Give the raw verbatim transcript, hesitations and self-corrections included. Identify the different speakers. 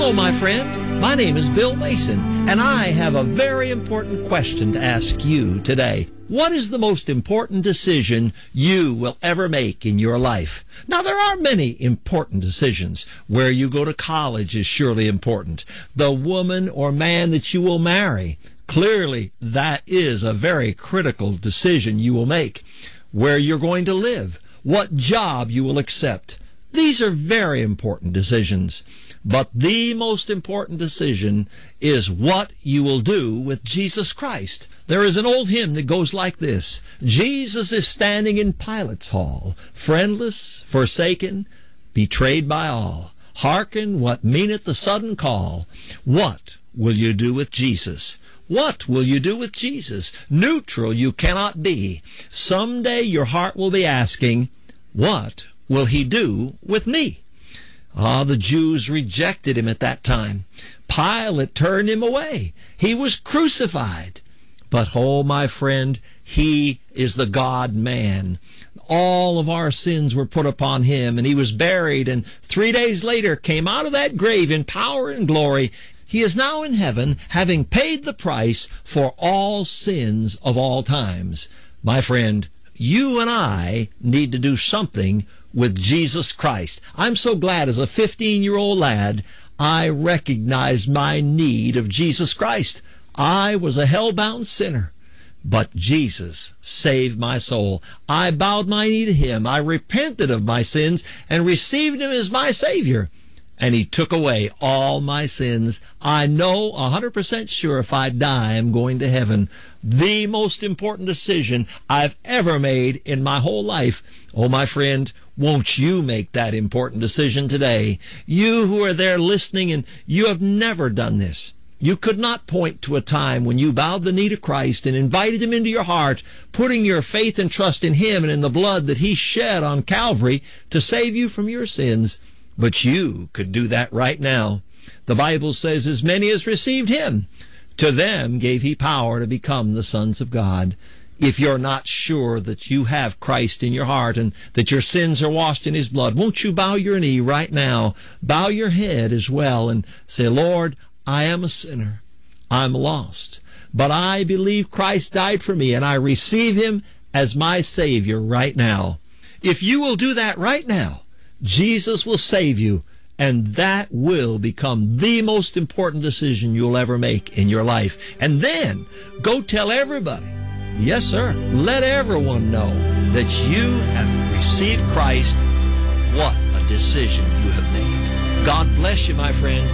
Speaker 1: Hello, my friend. My name is Bill Mason, and I have a very important question to ask you today. What is the most important decision you will ever make in your life? Now, there are many important decisions. Where you go to college is surely important. The woman or man that you will marry, clearly that is a very critical decision you will make. Where you're going to live, what job you will accept. These are very important decisions. But the most important decision is what you will do with Jesus Christ. There is an old hymn that goes like this. Jesus is standing in Pilate's hall, friendless, forsaken, betrayed by all. Hearken, what meaneth the sudden call? What will you do with Jesus? What will you do with Jesus? Neutral you cannot be. Someday your heart will be asking, what will he do with me? Ah, the Jews rejected him at that time. Pilate turned him away. He was crucified. But, oh, my friend, he is the God-man. All of our sins were put upon him, and he was buried, and three days later came out of that grave in power and glory. He is now in heaven, having paid the price for all sins of all times. My friend, you and I need to do something with Jesus Christ. I'm so glad as a fifteen-year-old lad, I recognized my need of Jesus Christ. I was a hell-bound sinner, but Jesus saved my soul. I bowed my knee to him. I repented of my sins and received him as my Savior. And he took away all my sins. I know one hundred percent sure if I die, I'm going to heaven. The most important decision I've ever made in my whole life. Oh, my friend, won't you make that important decision today? You who are there listening and you have never done this. You could not point to a time when you bowed the knee to Christ and invited him into your heart, putting your faith and trust in him and in the blood that he shed on Calvary to save you from your sins. But you could do that right now. The Bible says, as many as received him, to them gave he power to become the sons of God. If you're not sure that you have Christ in your heart and that your sins are washed in his blood, won't you bow your knee right now? Bow your head as well and say, Lord, I am a sinner. I'm lost. But I believe Christ died for me, and I receive him as my Savior right now. If you will do that right now, Jesus will save you, and that will become the most important decision you'll ever make in your life. And then go tell everybody. Yes, sir. Let everyone know that you have received Christ. What a decision you have made. God bless you, my friend.